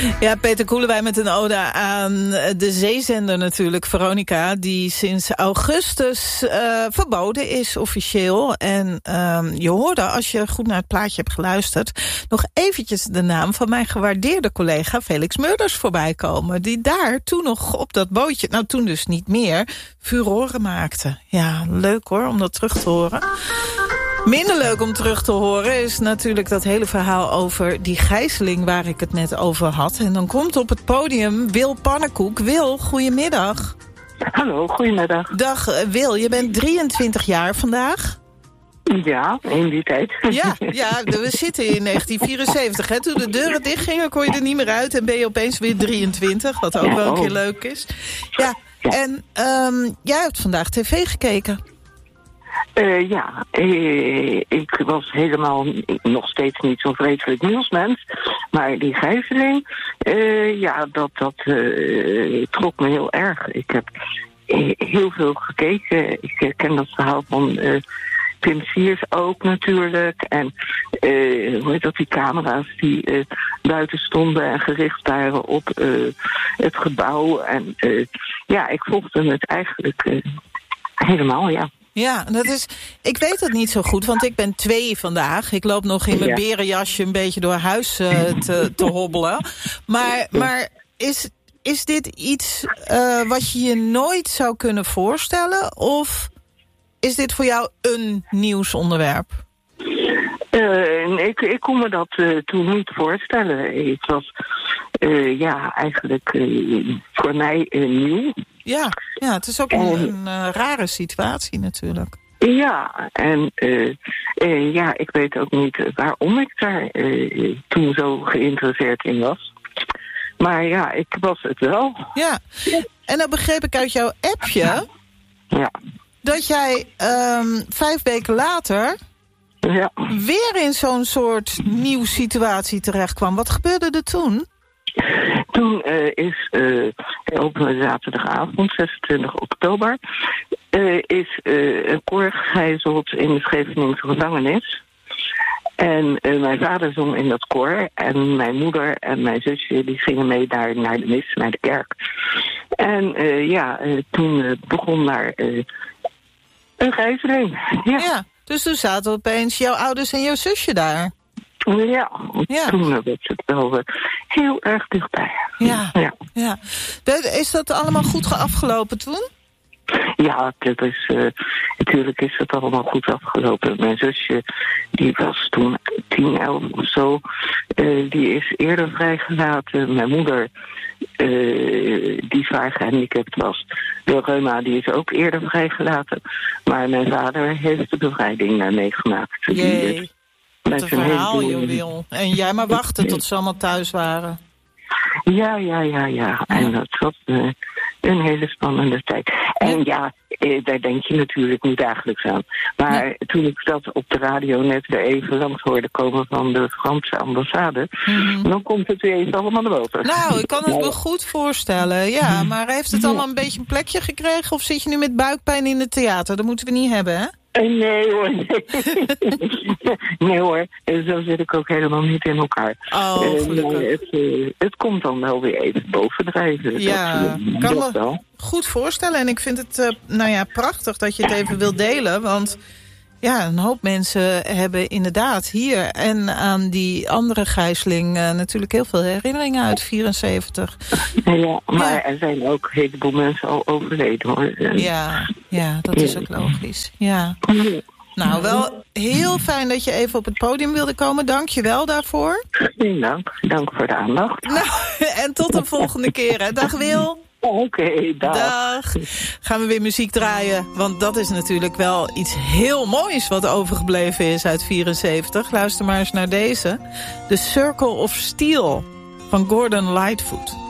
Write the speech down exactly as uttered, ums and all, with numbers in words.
Ja, Peter Koelewijn met een ode aan de zeezender natuurlijk, Veronica, die sinds augustus uh, verboden is officieel. En uh, je hoorde, als je goed naar het plaatje hebt geluisterd, nog eventjes de naam van mijn gewaardeerde collega Felix Meurders voorbij komen, die daar toen nog op dat bootje, nou toen dus niet meer, furoren maakte. Ja, leuk hoor, om dat terug te horen. Minder leuk om terug te horen is natuurlijk dat hele verhaal over die gijzeling waar ik het net over had. En dan komt op het podium Wil Pannekoek. Wil, goedemiddag. Hallo, goedemiddag. Dag Wil, je bent drieëntwintig jaar vandaag. Ja, in die tijd. Ja, ja, we zitten in negentien vierenzeventig. Hè? Toen de deuren dichtgingen kon je er niet meer uit en ben je opeens weer drieëntwintig. Wat ook wel een keer leuk is. Ja, en um, jij hebt vandaag tv gekeken. Uh, ja, uh, ik was helemaal nog steeds niet zo'n vreselijk nieuwsmens. Maar die gijzeling, uh, ja, dat, dat uh, trok me heel erg. Ik heb uh, heel veel gekeken. Ik uh, ken dat verhaal van uh, Pim Siers ook natuurlijk. En uh, hoe heet dat, die camera's die uh, buiten stonden en gericht waren op uh, het gebouw. En uh, ja, ik volgde het eigenlijk uh, helemaal, ja. Ja, dat is, ik weet het niet zo goed, want ik ben twee vandaag. Ik loop nog in mijn ja. berenjasje een beetje door huis uh, te, te hobbelen. Maar, maar is, is dit iets uh, wat je je nooit zou kunnen voorstellen? Of is dit voor jou een nieuwsonderwerp? Uh, ik, ik kon me dat uh, toen niet voorstellen. Het was uh, ja, eigenlijk uh, voor mij uh, nieuw. Ja, ja, het is ook een, en, een uh, rare situatie natuurlijk. Ja, en uh, uh, ja, ik weet ook niet waarom ik daar uh, toen zo geïnteresseerd in was. Maar ja, ik was het wel. Ja, en dan begreep ik uit jouw appje ja. dat jij um, vijf weken later ja. weer in zo'n soort nieuwe situatie terecht kwam. Wat gebeurde er toen? Toen uh, is uh, op zaterdagavond, zesentwintig oktober, uh, is uh, een koor gegijzeld in de Scheveningse gevangenis. En uh, mijn vader zong in dat koor en mijn moeder en mijn zusje die gingen mee daar naar de mis, naar de kerk. En uh, ja, uh, toen uh, begon daar uh, een gijzeling. Ja. ja, dus toen zaten opeens jouw ouders en jouw zusje daar. Ja, ja, toen werd het wel uh, heel erg dichtbij. Ja, ja. ja. Is dat allemaal goed afgelopen toen? Ja, dat is, uh, natuurlijk is het allemaal goed afgelopen. Mijn zusje, die was toen tien, elf of zo. Uh, die is eerder vrijgelaten. Mijn moeder, uh, die zwaar gehandicapt was, de reuma, die is ook eerder vrijgelaten. Maar mijn vader heeft de bevrijding uh, meegemaakt. Jee. Wat een verhaal, je wil. En jij maar wachten tot ze allemaal thuis waren. Ja, ja, ja, ja. En dat was uh, een hele spannende tijd. En ja, eh, daar denk je natuurlijk niet dagelijks aan. Maar ja. toen ik dat op de radio net weer even langs hoorde komen van de Franse ambassade, mm-hmm. dan komt het weer even allemaal naar boven. Nou, ik kan het me goed voorstellen. Ja, maar heeft het allemaal een beetje een plekje gekregen? Of zit je nu met buikpijn in het theater? Dat moeten we niet hebben, hè? Nee hoor, nee. nee hoor, zo zit ik ook helemaal niet in elkaar. Oh, gelukkig. Uh, het, uh, het komt dan wel weer even bovendrijven. Ja, dat, uh, kan dat me wel. goed voorstellen. En ik vind het uh, nou ja, prachtig dat je het even wilt delen. Want ja, een hoop mensen hebben inderdaad hier en aan die andere gijzeling uh, natuurlijk heel veel herinneringen uit vierenzeventig. Ja, maar ja. er zijn ook een heleboel mensen al overleden hoor. En ja, ja, dat is ook logisch. Ja. Nou, wel heel fijn dat je even op het podium wilde komen. Dank je wel daarvoor. Geen dank. Dank voor de aandacht. Nou, en tot de volgende keer. Hè. Dag Wil. Oké, okay, dag. Dag. Gaan we weer muziek draaien. Want dat is natuurlijk wel iets heel moois wat overgebleven is uit vierenzeventig. Luister maar eens naar deze. The Circle of Steel van Gordon Lightfoot.